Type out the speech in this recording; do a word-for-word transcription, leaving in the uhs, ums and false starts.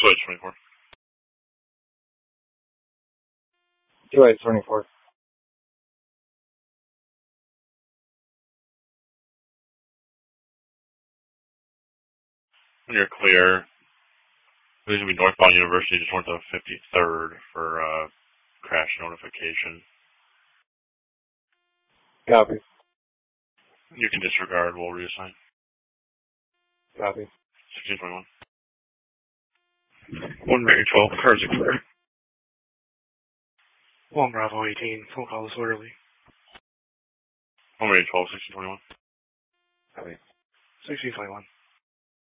two eight twenty-four. two eight twenty-four. When you're clear, this is going to be northbound University, just north of fifty-third for uh, crash notification. Copy. You can disregard, we'll reassign. Copy. sixteen twenty-one. one Mary twelve, cars are clear. one Bravo eighteen, phone call disorderly. one Mary twelve, sixteen twenty-one. Copy. sixteen twenty-one.